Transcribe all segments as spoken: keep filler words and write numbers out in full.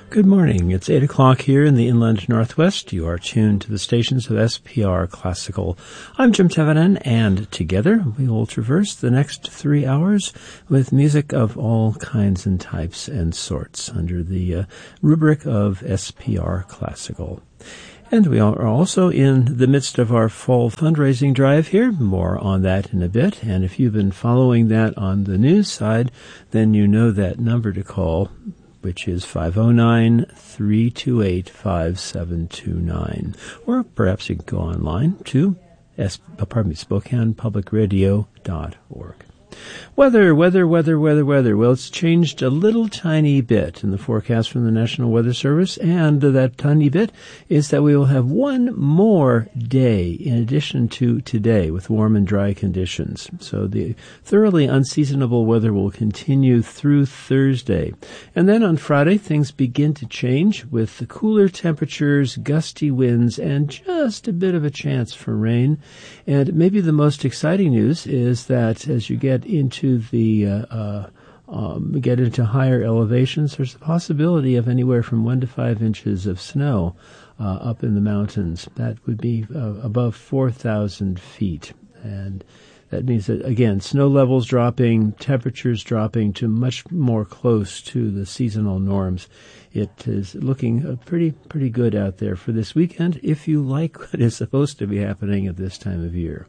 Good morning. It's eight o'clock here in the Inland Northwest. You are tuned to the stations of S P R Classical. I'm Jim Tevenin, and together we will traverse the next three hours with music of all kinds and types and sorts under the uh, rubric of S P R Classical. And we are also in the midst of our fall fundraising drive here. More on that in a bit. And if you've been following that on the news side, then you know that number to call, which is five oh nine, three two eight, five seven two nine. Or perhaps you can go online to S- pardon me, Spokane Public Radio dot org. Weather, weather, weather, weather, weather. Well, it's changed a little tiny bit in the forecast from the National Weather Service, and that tiny bit is that we will have one more day in addition to today with warm and dry conditions. So the thoroughly unseasonable weather will continue through Thursday. And then on Friday, things begin to change with the cooler temperatures, gusty winds, and just a bit of a chance for rain. And maybe the most exciting news is that as you get into the uh, uh, um, get into higher elevations, there's a possibility of anywhere from one to five inches of snow uh, up in the mountains. That would be uh, above four thousand feet, and that means that, again, snow levels dropping, temperatures dropping to much more close to the seasonal norms. It is looking uh, pretty pretty good out there for this weekend if you like what is supposed to be happening at this time of year.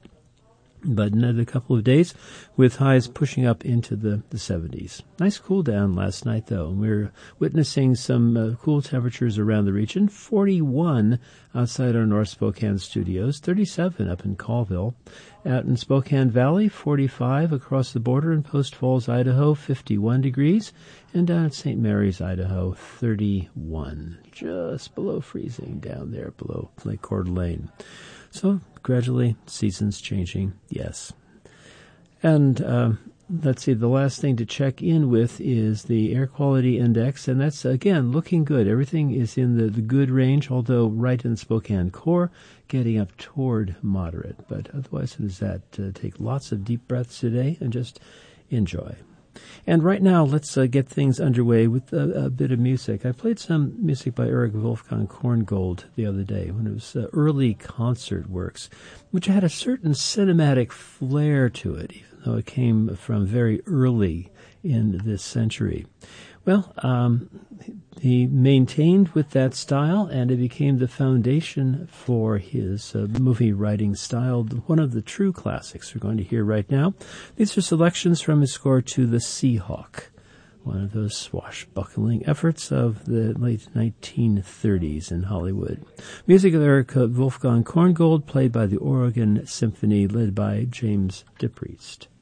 But another couple of days with highs pushing up into the, the seventies. Nice cool down last night, though. We're witnessing some uh, cool temperatures around the region. forty-one outside our North Spokane studios, thirty-seven up in Colville. Out in Spokane Valley, forty-five across the border in Post Falls, Idaho, fifty-one degrees. And down at Saint Mary's, Idaho, thirty-one. Just below freezing down there below Lake Coeur d'Alene. So gradually, seasons changing, yes. And uh, let's see, the last thing to check in with is the air quality index, and that's, again, looking good. Everything is in the, the good range, although right in the Spokane core, getting up toward moderate. But otherwise, it is that. Uh, take lots of deep breaths today and just enjoy. And right now, let's uh, get things underway with a, a bit of music. I played some music by Erich Wolfgang Korngold the other day when it was uh, early concert works, which had a certain cinematic flair to it, even though it came from very early in this century. Well, um, he maintained with that style, and it became the foundation for his uh, movie writing style, one of the true classics we're going to hear right now. These are selections from his score to The Seahawk, one of those swashbuckling efforts of the late nineteen thirties in Hollywood. Music of Erich Wolfgang Korngold, played by the Oregon Symphony, led by James DePriest.